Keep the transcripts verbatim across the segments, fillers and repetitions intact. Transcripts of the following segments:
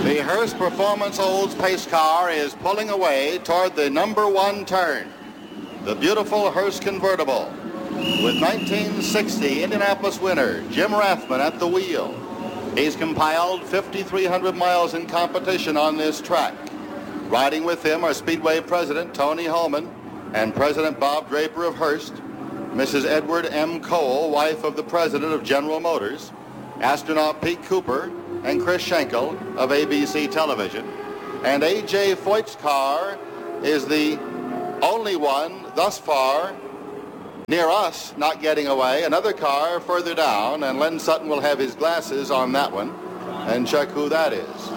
The Hearst Performance Olds pace car is pulling away toward the number one turn. The beautiful Hearst convertible with nineteen sixty Indianapolis winner Jim Rathman at the wheel. He's compiled fifty-three hundred miles in competition on this track. Riding with him are Speedway President Tony Holman and President Bob Draper of Hearst, Missus Edward M. Cole, wife of the President of General Motors, astronaut Pete Cooper, and Chris Schenkel of A B C Television. And A J Foyt's car is the only one thus far near us not getting away. Another car further down, and Len Sutton will have his glasses on that one and check who that is.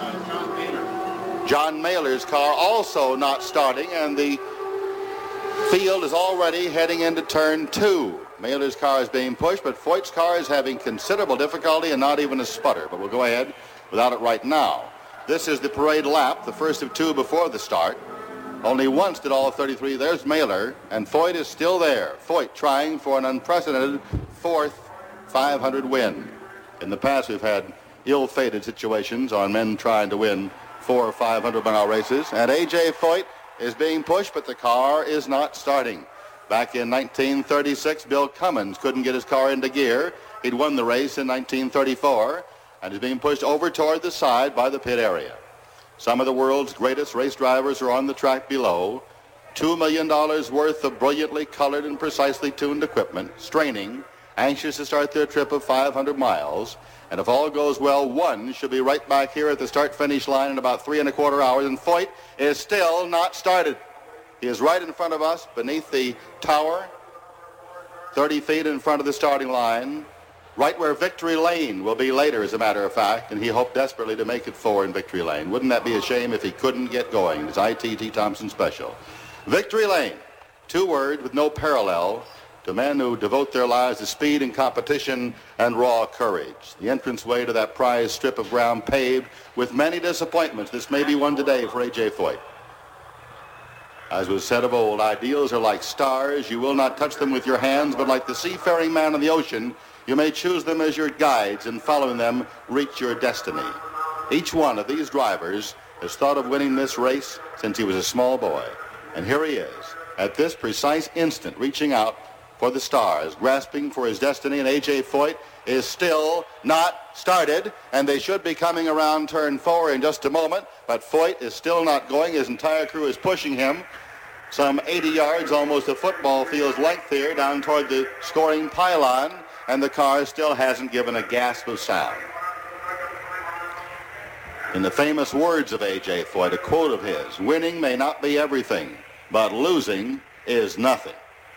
John Mailer's car also not starting, and the field is already heading into turn two. Mailer's car is being pushed, but Foyt's car is having considerable difficulty and not even a sputter. But we'll go ahead without it right now. This is the parade lap, the first of two before the start. Only once did all thirty-three. There's Mailer, and Foyt is still there. Foyt trying for an unprecedented fourth five hundred win. In the past, we've had ill-fated situations on men trying to win four or five hundred mile races. And A J Foyt is being pushed, but the car is not starting. Back in nineteen thirty-six, Bill Cummins couldn't get his car into gear. He'd won the race in nineteen thirty-four and is being pushed over toward the side by the pit area. Some of the world's greatest race drivers are on the track below. Two million dollars worth of brilliantly colored and precisely tuned equipment, straining, anxious to start their trip of five hundred miles. And if all goes well, one should be right back here at the start-finish line in about three and a quarter hours, and Foyt is still not started. He is right in front of us, beneath the tower, thirty feet in front of the starting line, right where Victory Lane will be later, as a matter of fact, and he hoped desperately to make it four in Victory Lane. Wouldn't that be a shame if he couldn't get going? It's I T T Thompson special. Victory Lane, two words with no parallel to men who devote their lives to speed and competition and raw courage. The entranceway to that prized strip of ground paved with many disappointments. This may be one today for A J Foyt. As was said of old, ideals are like stars. You will not touch them with your hands, but like the seafaring man on the ocean, you may choose them as your guides and following them reach your destiny. Each one of these drivers has thought of winning this race since he was a small boy. And here he is, at this precise instant, reaching out for the stars, grasping for his destiny, and A J Foyt is still not started, and they should be coming around turn four in just a moment, but Foyt is still not going. His entire crew is pushing him some eighty yards, almost a football field's length here, down toward the scoring pylon, and the car still hasn't given a gasp of sound. In the famous words of A J Foyt, a quote of his, winning may not be everything, but losing is nothing.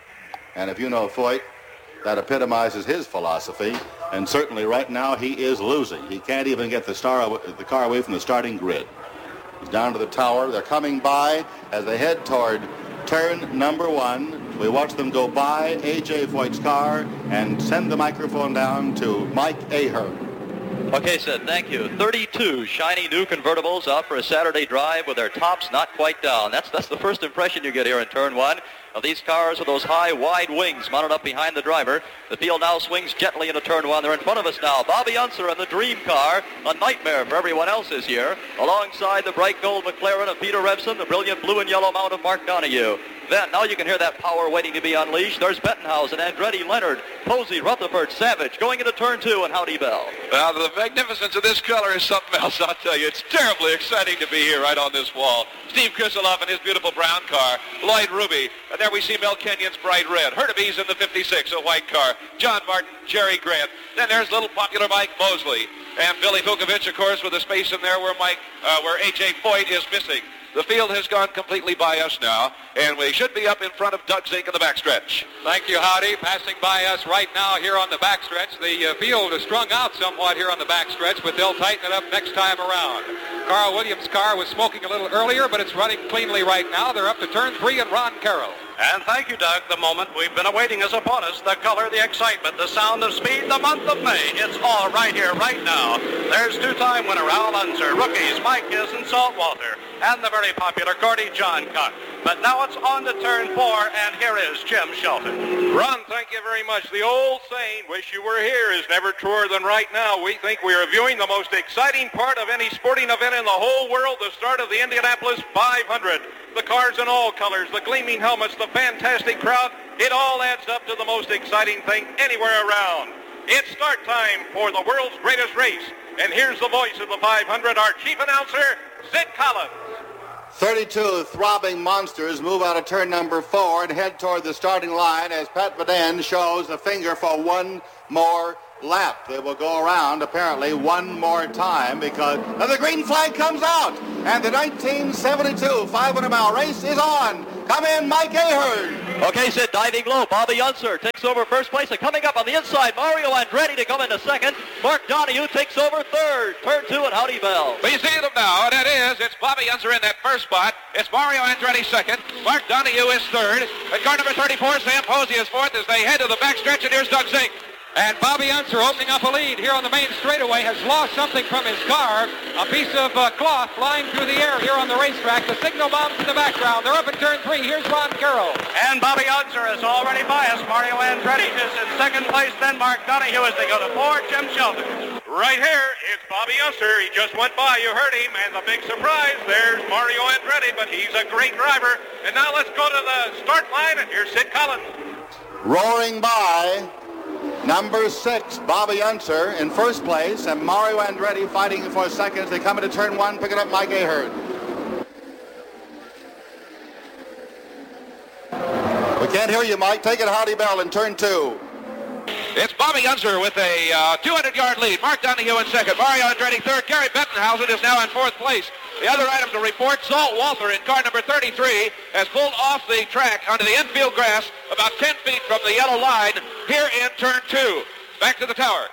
And if you know Foyt, that epitomizes his philosophy, and certainly right now he is losing. He can't even get the, star, the car away from the starting grid. He's down to the tower. They're coming by as they head toward turn number one. We watch them go by A J Foyt's car and send the microphone down to Mike Ahern. Okay, Sid, thank you. thirty-two shiny new convertibles out for a Saturday drive with their tops not quite down. That's that's the first impression you get here in turn one of these cars with those high, wide wings mounted up behind the driver. The field now swings gently into turn one. They're in front of us now. Bobby Unser in the Dream car, a nightmare for everyone else this year, alongside the bright gold McLaren of Peter Revson, the brilliant blue and yellow mount of Mark Donohue. Then, now you can hear that power waiting to be unleashed. There's Bettenhausen, Andretti, Leonard, Posey, Rutherford, Savage, going into turn two, and Howdy Bell. Now, the magnificence of this color is something else, I'll tell you. It's terribly exciting to be here right on this wall. Steve Kriseloff in his beautiful brown car, Lloyd Ruby, and there we see Mel Kenyon's bright red. Hurtubise in the fifty-six, a white car. John Martin, Jerry Grant. Then there's little popular Mike Mosley. And Billy Vukovich, of course, with a space in there where Mike, uh, where A J Foyt is missing. The field has gone completely by us now, and we should be up in front of Doug Zink in the backstretch. Thank you, Howdy. Passing by us right now here on the backstretch. The uh, field is strung out somewhat here on the backstretch, but they'll tighten it up next time around. Carl Williams' car was smoking a little earlier, but it's running cleanly right now. They're up to turn three and Ron Carroll. And thank you, Doug. The moment we've been awaiting is upon us. The color, the excitement, the sound of speed, the month of May. It's all right here, right now. There's two-time winner Al Unser, rookies Mike Giss and Saltwater, and the very popular Gordy John Cock. But now it's on to turn four, and here is Jim Shelton. Ron, thank you very much. The old saying, wish you were here, is never truer than right now. We think we are viewing the most exciting part of any sporting event excitement in the whole world, the start of the Indianapolis five hundred. The cars in all colors, the gleaming helmets, the fantastic crowd, it all adds up to the most exciting thing anywhere around. It's start time for the world's greatest race. And here's the voice of the five hundred, our chief announcer, Sid Collins. thirty-two throbbing monsters move out of turn number four and head toward the starting line as Pat Baden shows a finger for one more lap. They will go around apparently one more time because and the green flag comes out and the nineteen seventy-two five hundred mile race is on. Come in, Mike Ahern. Okay, Sid, diving low. Bobby Unser takes over first place, and coming up on the inside, Mario Andretti to come into second. Mark Donohue takes over third. Turn two at Howdy Bell. We see them now, and it is. It's Bobby Unser in that first spot. It's Mario Andretti second. Mark Donohue is third. And car number thirty-four, Sam Posey is fourth as they head to the backstretch, and here's Doug Zink. And Bobby Unser, opening up a lead here on the main straightaway, has lost something from his car. A piece of uh, cloth flying through the air here on the racetrack. The signal bombs in the background. They're up in turn three. Here's Ron Carroll. And Bobby Unser is already biased. Mario Andretti is in second place. Then Mark Donohue as they go to four. Jim Shelton. Right here, it's Bobby Unser. He just went by. You heard him. And the big surprise, there's Mario Andretti, but he's a great driver. And now let's go to the start line, and here's Sid Collins. Roaring by, number six, Bobby Unser in first place, and Mario Andretti fighting for second as they come into turn one, picking up Mike Ahern. We can't hear you, Mike. Take it Howdy Bell in turn two. It's Bobby Unser with a uh, two hundred yard lead. Mark Donohue in second. Mario Andretti third. Gary Bettenhausen is now in fourth place. The other item to report, Salt Walther in car number thirty-three has pulled off the track onto the infield grass about ten feet from the yellow line here in turn two. Back to the tower.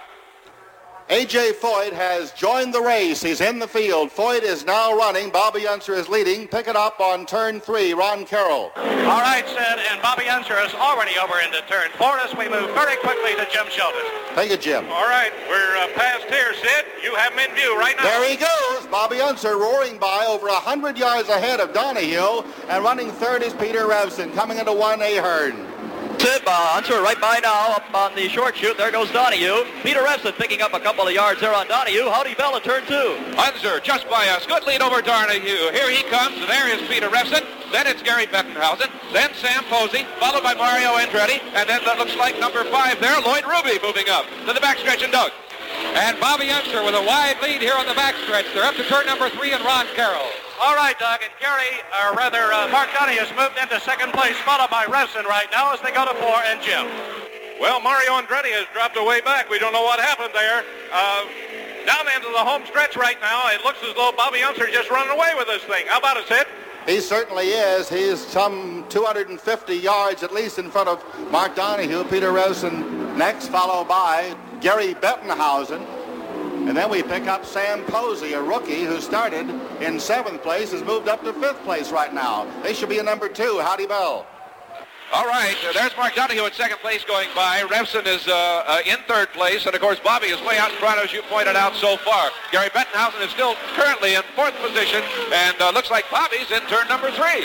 A J Foyt has joined the race. He's in the field. Foyt is now running. Bobby Unser is leading. Pick it up on turn three, Ron Carroll. All right, Sid, and Bobby Unser is already over into turn four as we move very quickly to Jim Shelton. Take it, Jim. All right, we're uh, past here, Sid. You have him in view right now. There he goes. Bobby Unser roaring by over one hundred yards ahead of Donohue, and running third is Peter Revson. Coming into one, Ahern. Sid uh, Unser right by now up on the short chute. There goes Donohue. Peter Revson picking up a couple of yards there on Donohue. Howdy Bell in turn two. Unser just by us. Good lead over Donohue. Here he comes. There is Peter Revson. Then it's Gary Bettenhausen. Then Sam Posey, followed by Mario Andretti. And then that looks like number five there, Lloyd Ruby moving up to the backstretch and Doug. And Bobby Unser with a wide lead here on the backstretch. They're up to turn number three and Ron Carroll. All right, Doug, and Gary, or rather, uh, Mark Donohue has moved into second place, followed by Revson right now as they go to four, and Jim. Well, Mario Andretti has dropped away back. We don't know what happened there. Uh, down into the home stretch right now, it looks as though Bobby Unser just running away with this thing. How about it, Sid? He certainly is. He's some two hundred fifty yards at least in front of Mark Donohue. Peter Revson next, followed by Gary Bettenhausen. And then we pick up Sam Posey, a rookie who started in seventh place, has moved up to fifth place right now. They should be in number two. Howdy Bell. All right, uh, there's Mark Donohue in second place going by. Revson is uh, uh, in third place, and of course Bobby is way out in front, as you pointed out so far. Gary Bettenhausen is still currently in fourth position, and uh, looks like Bobby's in turn number three.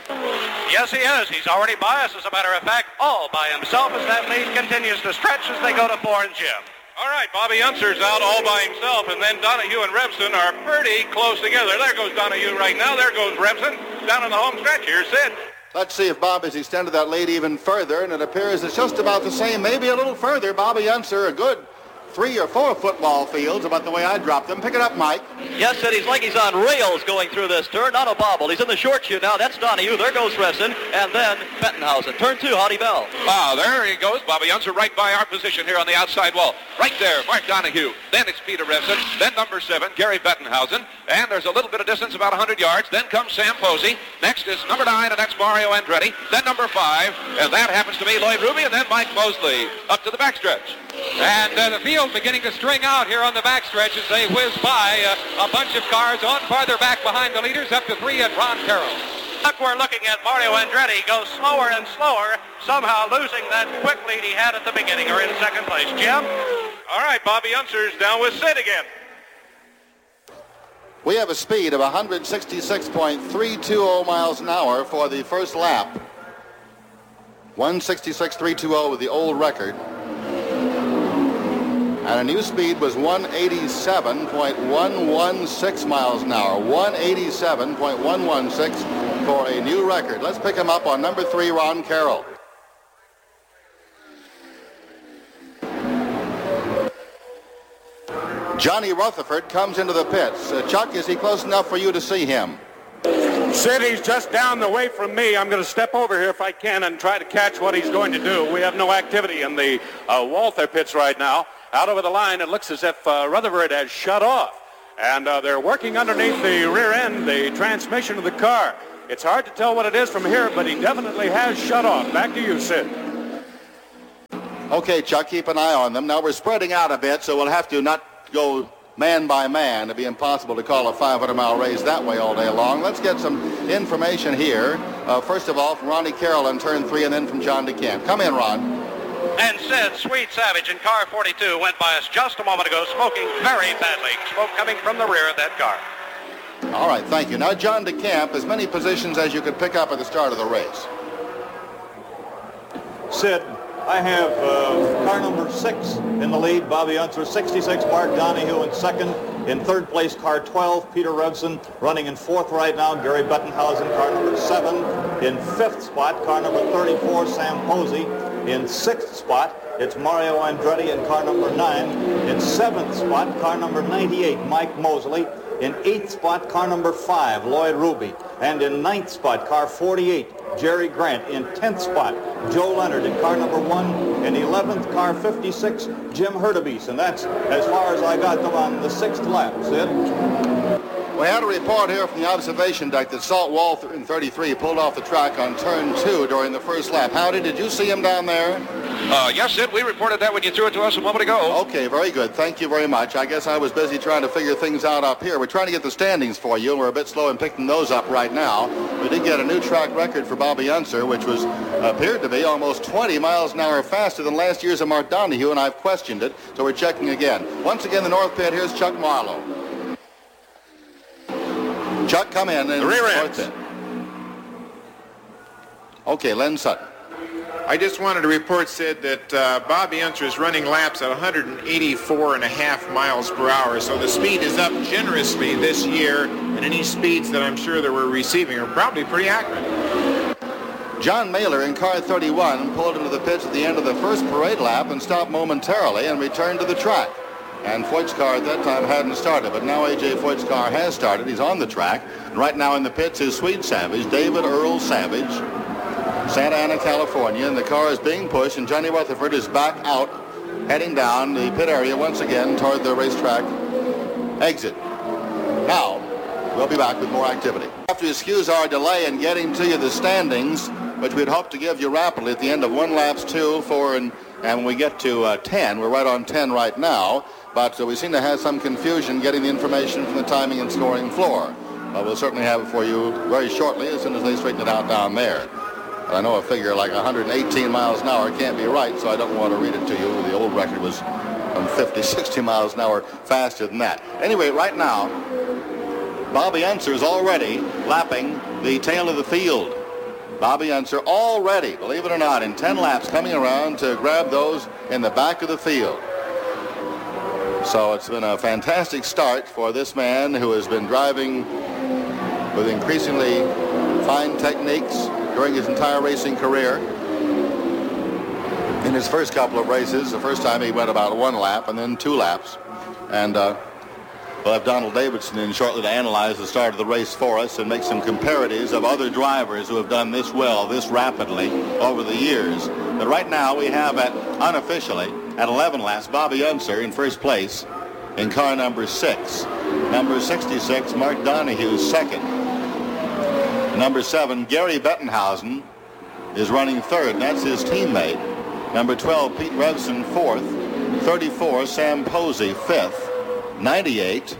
Yes, he is. He's already biased, as a matter of fact, all by himself as that lead continues to stretch as they go to four and Jim. All right, Bobby Unser's out all by himself, and then Donohue and Revson are pretty close together. There goes Donohue right now. There goes Revson down in the home stretch. Here's Sid. Let's see if Bob has extended that lead even further, and it appears it's just about the same, maybe a little further. Bobby Unser, a good three or four football fields, about the way I dropped them. Pick it up, Mike. Yes, Sid, he's like he's on rails going through this turn, not a bobble. He's in the short chute now. That's Donohue. There goes Revson, and then Bettenhausen. Turn two, Howdy Bell. Wow, there he goes. Bobby Unser right by our position here on the outside wall. Right there, Mark Donohue. Then it's Peter Revson. Then number seven, Gary Bettenhausen. And there's a little bit of distance, about one hundred yards. Then comes Sam Posey. Next is number nine, and that's Mario Andretti. Then number five, and that happens to be Lloyd Ruby, and then Mike Mosley up to the backstretch. And uh, the field beginning to string out here on the backstretch as they whiz by uh, a bunch of cars on farther back behind the leaders, up to three and Ron Carroll. Look, we're looking at Mario Andretti go slower and slower, somehow losing that quick lead he had at the beginning, or in second place. Jim? All right, Bobby Unser's down with Sid again. We have a speed of one sixty-six point three two zero miles an hour for the first lap. one sixty-six point three two zero with the old record. And a new speed was one eighty-seven point one one six miles an hour. one eighty-seven point one one six for a new record. Let's pick him up on number three, Ron Carroll. Johnny Rutherford comes into the pits. Uh, Chuck, is he close enough for you to see him? Sid, he's just down the way from me. I'm going to step over here if I can and try to catch what he's going to do. We have no activity in the uh, Walther pits right now. Out over the line, it looks as if uh, Rutherford has shut off. And uh, they're working underneath the rear end, the transmission of the car. It's hard to tell what it is from here, but he definitely has shut off. Back to you, Sid. Okay, Chuck, keep an eye on them. Now, we're spreading out a bit, so we'll have to not go man by man. It'd be impossible to call a five hundred mile race that way all day long. Let's get some information here. Uh, first of all, from Ronnie Carroll in turn three, and then from John DeCamp. Come in, Ron. And Sid, Sweet Savage in car forty-two went by us just a moment ago, smoking very badly. Smoke coming from the rear of that car. All right, thank you. Now, John DeCamp, as many positions as you could pick up at the start of the race. Sid, I have uh, car number six in the lead, Bobby Unser, sixty-six, Mark Donahue in second. In third place, car twelve, Peter Revson, running in fourth right now, Gary Bettenhausen, car number seven. In fifth spot, car number thirty-four, Sam Posey. In sixth spot, it's Mario Andretti in car number nine. In seventh spot, car number ninety-eight, Mike Mosley. In eighth spot, car number five, Lloyd Ruby. And in ninth spot, car forty-eight, Jerry Grant. In tenth spot, Joe Leonard in car number one. In eleventh, car fifty-six, Jim Hurtubise. And that's as far as I got them on the sixth lap, Sid. We had a report here from the observation deck that Salt Walther in thirty-three pulled off the track on turn two during the first lap. Howdy, did you see him down there? Uh, yes, Sid, we reported that when you threw it to us a moment ago. Okay, very good. Thank you very much. I guess I was busy trying to figure things out up here. We're trying to get the standings for you, and we're a bit slow in picking those up right now. We did get a new track record for Bobby Unser, which was appeared to be almost twenty miles an hour faster than last year's of Mark Donahue, and I've questioned it, so we're checking again. Once again, the North Pit, here's Chuck Marlowe. Chuck, come in. And the rear end. Okay, Len Sutton. I just wanted to report, Sid, that uh, Bobby Unser is running laps at one eighty-four and a half miles per hour, so the speed is up generously this year, and any speeds that I'm sure that we're receiving are probably pretty accurate. John Mailer in car thirty-one pulled into the pits at the end of the first parade lap and stopped momentarily and returned to the track. And Foyt's car at that time hadn't started, but now A J Foyt's car has started. He's on the track. And right now in the pits is Sweet Savage, David Earl Savage, Santa Ana, California, and the car is being pushed, and Johnny Rutherford is back out, heading down the pit area once again toward the racetrack exit. Now, we'll be back with more activity. We have to excuse our delay in getting to you the standings, which we'd hope to give you rapidly at the end of one laps, two, four, and, and when we get to uh, ten. We're right on ten right now, but uh, we seem to have some confusion getting the information from the timing and scoring floor. Uh, we'll certainly have it for you very shortly as soon as they straighten it out down there. I know a figure like one hundred eighteen miles an hour can't be right, so I don't want to read it to you. The old record was um, fifty, sixty miles an hour faster than that. Anyway, right now, Bobby Unser is already lapping the tail of the field. Bobby Unser already, believe it or not, in ten laps coming around to grab those in the back of the field. So it's been a fantastic start for this man who has been driving with increasingly fine techniques during his entire racing career. In his first couple of races, the first time he went about one lap and then two laps. And uh, we'll have Donald Davidson in shortly to analyze the start of the race for us and make some comparatives of other drivers who have done this well, this rapidly over the years. But right now we have at, unofficially, at eleven laps, Bobby Unser in first place in car number six. Number sixty-six, Mark Donahue, second. Number seven, Gary Bettenhausen, is running third, and that's his teammate. Number twelve, Pete Revson, fourth. thirty-four, Sam Posey, fifth. ninety-eight,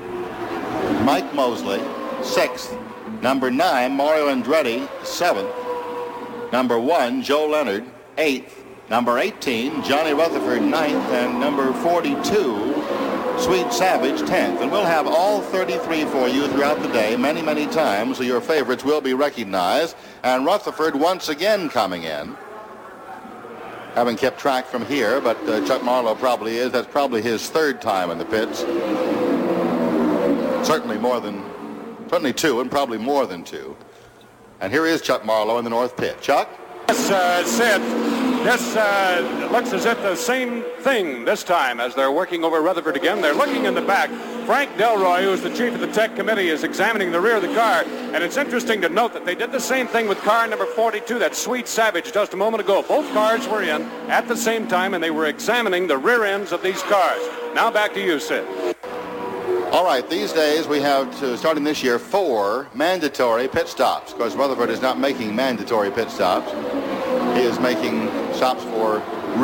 Mike Mosley, sixth. Number nine, Mario Andretti, seventh. Number one, Joe Leonard, eighth. Number eighteen, Johnny Rutherford, ninth. And number forty-two, Sweet Savage, tenth. And we'll have all thirty-three for you throughout the day, many, many times, so your favorites will be recognized. And Rutherford once again coming in. Haven't kept track from here, but uh, Chuck Marlowe probably is. That's probably his third time in the pits. Certainly more than, certainly two, and probably more than two. And here is Chuck Marlowe in the north pit. Chuck? Yes, uh, Sid, this uh, looks as if the same thing this time as they're working over Rutherford again. They're looking in the back. Frank Delroy, who is the chief of the tech committee, is examining the rear of the car. And it's interesting to note that they did the same thing with car number forty-two, that Sweet Savage, just a moment ago. Both cars were in at the same time, and they were examining the rear ends of these cars. Now back to you, Sid. All right, these days we have, to, starting this year, four mandatory pit stops. Of course, Rutherford is not making mandatory pit stops. He is making stops for